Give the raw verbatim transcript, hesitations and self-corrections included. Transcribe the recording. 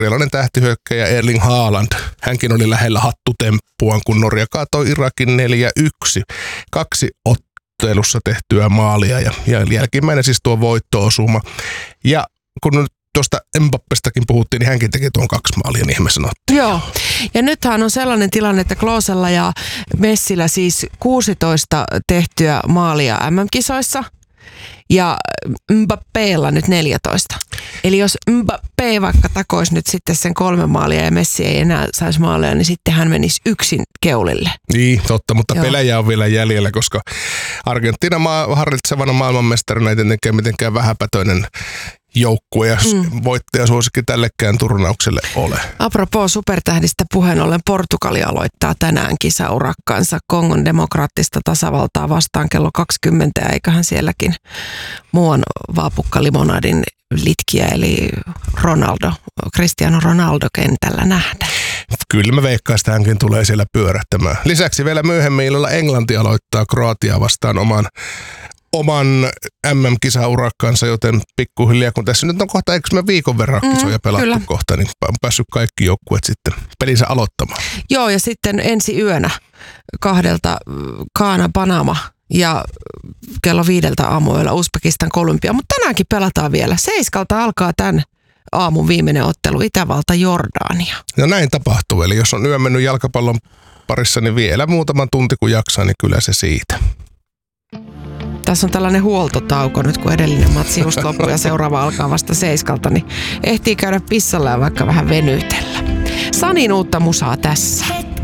Norjalainen tähtihyökkäjä Erling Haaland. Hänkin oli lähellä hattutemppuaan, kun Norja kaatoi Irakin neljä yksi. Kaksi ottelussa tehtyä maalia ja, ja jälkimmäinen siis tuo voitto-osuma. Ja kun nyt tuosta Mbappestakin puhuttiin, niin hänkin teki tuon kaksi maalia, niin me sanottiin. Joo, ja nythän on sellainen tilanne, että Klosella ja Messillä siis kuusitoista tehtyä maalia M M-kisoissa ja Mbappélla nyt neljätoista. Eli jos Mbappé vaikka takoisi nyt sitten sen kolme maalia ja Messi ei enää saisi maalia, niin sitten hän menisi yksin keulille. Niin, totta, mutta Joo. pelejä on vielä jäljellä, koska Argentiina maa, harjoittavana maailmanmestarina ei tietenkään mitenkään vähäpätöinen joukkue ja mm. voittajasuosikki tällekään turnaukselle ole. Apropos supertähdistä puheen ollen, Portugali aloittaa tänään kisaurakkansa Kongon demokraattista tasavaltaa vastaan kello kaksikymmentä, eiköhän sielläkin muuan vaapukka-limonadin litkiä, eli Ronaldo, Cristiano Ronaldo kentällä nähdä. Kyllä mä veikkaan, että hänkin tulee siellä pyörähtämään. Lisäksi vielä myöhemmin illalla Englanti aloittaa Kroatiaa vastaan oman oman M M-kisaurakkansa, joten pikkuhiljaa, kun tässä nyt on kohta, eikö me viikon verran kisoja mm, pelattu kyllä. kohta, niin on päässyt kaikki joukkueet sitten pelinsä aloittamaan. Joo, ja sitten ensi yönä kahdelta Kaana Panama ja kello viideltä aamuyöllä Uzbekistan Kolumbia, mutta tänäänkin pelataan vielä. Seiskalta alkaa tämän aamun viimeinen ottelu Itävalta Jordania. No näin tapahtuu, eli jos on yö mennyt jalkapallon parissa, niin vielä muutaman tunti kun jaksaa, niin kyllä se siitä. Tässä on tällainen huoltotauko nyt, kun edellinen matsi just loppui ja seuraava alkaa vasta seiskalta, niin ehtii käydä pissalla ja vaikka vähän venytellä. Sanin uutta musaa tässä.